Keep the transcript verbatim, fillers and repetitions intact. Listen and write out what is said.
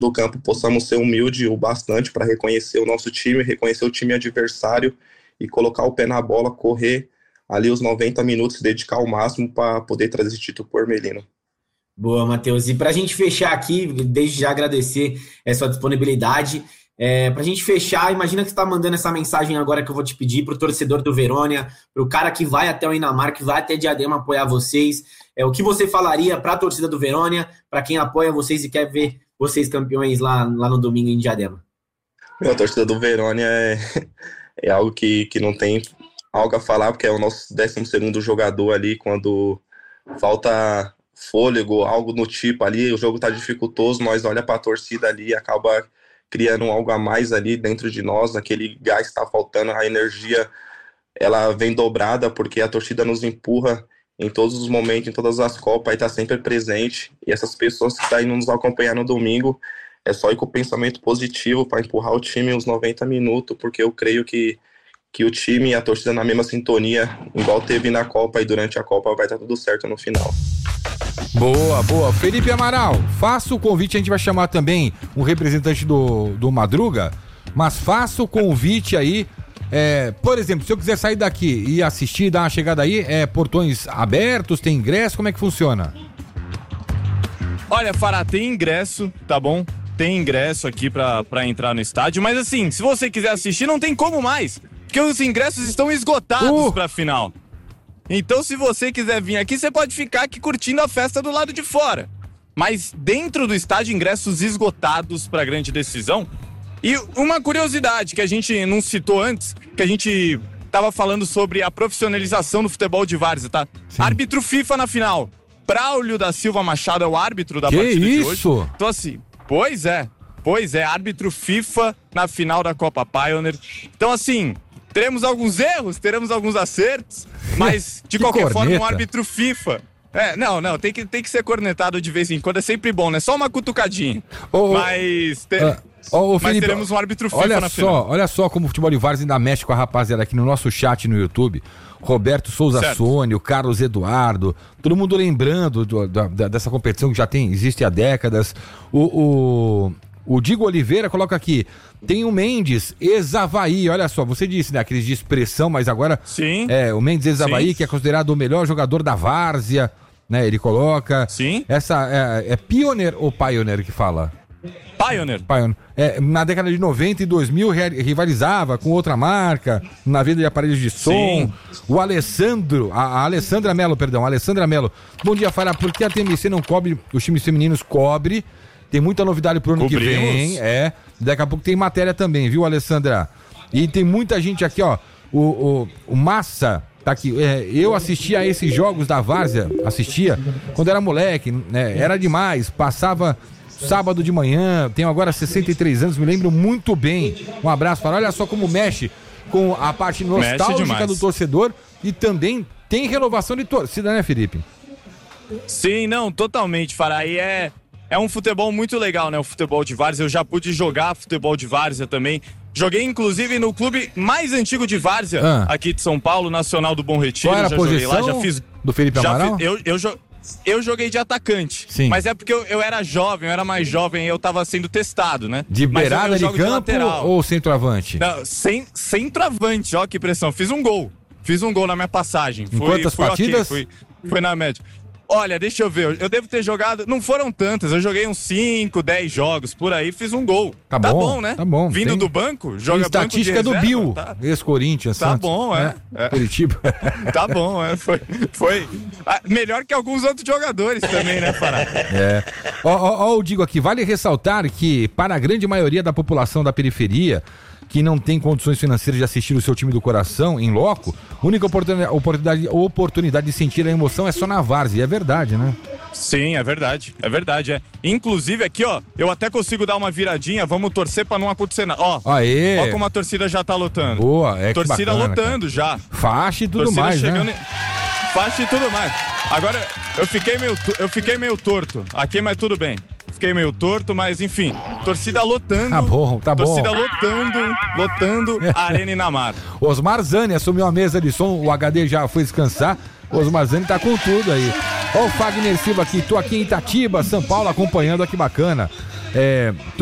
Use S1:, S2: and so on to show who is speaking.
S1: do campo possamos ser humildes o bastante para reconhecer o nosso time, reconhecer o time adversário e colocar o pé na bola, correr ali os noventa minutos, se dedicar ao máximo para poder trazer esse título por Ermelino.
S2: Boa, Matheus. E para a gente fechar aqui, desde já agradecer a sua disponibilidade. É, para a gente fechar, imagina que você está mandando essa mensagem agora que eu vou te pedir para o torcedor do Verônia, para o cara que vai até o Inamar, que vai até Diadema apoiar vocês. É, o que você falaria para a torcida do Verônia, para quem apoia vocês e quer ver vocês campeões lá, lá no domingo em Diadema?
S1: Meu, a torcida do Verônia é, é algo que, que não tem algo a falar, porque é o nosso décimo segundo jogador ali, quando falta fôlego, algo no tipo ali, o jogo tá dificultoso, nós olha para a torcida ali e acaba criando algo a mais ali dentro de nós, aquele gás está faltando, a energia ela vem dobrada, porque a torcida nos empurra em todos os momentos, em todas as copas, e tá sempre presente, e essas pessoas que estão tá indo nos acompanhar no domingo, é só ir com o pensamento positivo para empurrar o time uns noventa minutos, porque eu creio que, que o time e a torcida na mesma sintonia, igual teve na Copa e durante a Copa, vai estar tudo certo no final.
S3: Boa, boa. Felipe Amaral, faça o convite, a gente vai chamar também um representante do, do Madruga, mas faça o convite aí, é, por exemplo, se eu quiser sair daqui e assistir, dar uma chegada aí, é portões abertos, tem ingresso, como é que funciona?
S4: Olha, Fará, tem ingresso, tá bom? Tem ingresso aqui pra, pra entrar no estádio, mas assim, se você quiser assistir, não tem como mais, porque os ingressos estão esgotados uh. pra final. Então, se você quiser vir aqui, você pode ficar aqui curtindo a festa do lado de fora. Mas dentro do estádio, ingressos esgotados para a grande decisão. E uma curiosidade que a gente não citou antes, que a gente estava falando sobre a profissionalização do futebol de várzea, tá? Sim. Árbitro FIFA na final. Braulio da Silva Machado é o árbitro da
S3: que
S4: partida
S3: isso?
S4: de hoje. Então assim, pois é, pois é, árbitro FIFA na final da Copa Pioneer. Então assim, teremos alguns erros, teremos alguns acertos, mas de qualquer
S3: corneta.
S4: forma um árbitro FIFA. É, não, não, tem que, tem que ser cornetado de vez em quando, é sempre bom, né? Só uma cutucadinha.
S3: Oh,
S4: mas, ter,
S3: uh, oh,
S4: mas
S3: Felipe,
S4: teremos um árbitro FIFA
S3: olha
S4: na
S3: só,
S4: final.
S3: Olha só como o futebol de várzea ainda mexe com a rapaziada aqui no nosso chat no YouTube. Roberto Souza
S4: Certo.
S3: Sônia, o Carlos Eduardo, todo mundo lembrando do, da, da, dessa competição que já tem, existe há décadas. O, o, o Diego Oliveira coloca aqui, tem o Mendes, ex-Avaí, olha só, você disse, né, aqueles de expressão, mas agora
S4: Sim.
S3: é o Mendes ex-Avaí,
S4: Sim.
S3: que é considerado o melhor jogador da várzea, né, ele coloca.
S4: Sim.
S3: Essa é, é Pioneer ou Pioneer que fala?
S4: Pioneer.
S3: Pioneer. É, na década de noventa e dois mil rivalizava com outra marca, na venda de aparelhos de som.
S4: Sim.
S3: O Alessandro, a, a Alessandra Mello, perdão, a Alessandra Mello. Bom dia, Fará, por que a T M C não cobre, os times femininos cobre? Tem muita novidade pro ano
S4: Cobrimos.
S3: que vem, é. Daqui a pouco tem matéria também, viu, Alessandra? E tem muita gente aqui, ó, o, o, o Massa... Tá aqui, é, eu assistia a esses jogos da várzea, assistia quando era moleque, né, era demais, passava sábado de manhã, tenho agora sessenta e três anos, me lembro muito bem. Um abraço para, olha só como mexe com a parte nostálgica do torcedor e também tem renovação de torcida, né, Felipe?
S4: Sim, não, totalmente, Fará, e é, é um futebol muito legal, né, o futebol de várzea, eu já pude jogar futebol de várzea também. Joguei, inclusive, no clube mais antigo de várzea, ah. aqui de São Paulo, Nacional do Bom Retiro.
S3: Qual era
S4: já
S3: a posição
S4: joguei lá, já fiz,
S3: do Felipe Amaral?
S4: Fiz, eu, eu, jo, eu joguei de atacante,
S3: Sim.
S4: mas é porque eu, eu era jovem, eu era mais jovem e eu tava sendo testado, né?
S3: De beirada de campo de ou centroavante?
S4: Não, sem, centroavante, ó que pressão. Fiz um gol, fiz um gol na minha passagem.
S3: Em
S4: fui,
S3: quantas
S4: fui
S3: partidas?
S4: Okay, fui, fui na média. Olha, deixa eu ver, eu devo ter jogado, não foram tantas, eu joguei uns cinco, dez jogos, por aí, fiz um gol.
S3: Tá,
S4: tá
S3: bom,
S4: bom, né?
S3: Tá bom.
S4: Vindo
S3: tem,
S4: do banco, joga
S3: estatística
S4: banco de reserva,
S3: do Bill,
S4: tá,
S3: ex-Corinthians,
S4: Tá
S3: Santos,
S4: bom, é.
S3: né?
S4: é.
S3: Curitiba.
S4: Tá bom, é, foi, foi ah, melhor que alguns outros jogadores também, né, Fará?
S3: É. Ó, ó, ó, eu digo aqui, vale ressaltar que para a grande maioria da população da periferia, que não tem condições financeiras de assistir o seu time do coração em loco, a única oportunidade, oportunidade de sentir a emoção é só na várzea, é verdade, né?
S4: Sim, é verdade, é verdade, é. Inclusive aqui, ó, eu até consigo dar uma viradinha, vamos torcer pra não acontecer nada. Ó,
S3: Aê.
S4: ó como a torcida já tá lotando.
S3: Boa, é que
S4: torcida
S3: bacana,
S4: lotando
S3: cara.
S4: já.
S3: Faixa e tudo
S4: torcida
S3: mais,
S4: chegando
S3: né?
S4: Em... Faixa e tudo mais. Agora, eu fiquei meio, eu fiquei meio torto aqui, mas tudo bem. Fiquei meio torto, mas enfim, torcida lotando.
S3: Tá bom, tá bom.
S4: Torcida lotando, lotando a Arena Inamar.
S3: Osmar Zani assumiu a mesa de som, o H D já foi descansar. Osmar Zani tá com tudo aí. Ó o Fagner Silva aqui, tô aqui em Itatiba, São Paulo, acompanhando, ó que bacana. é,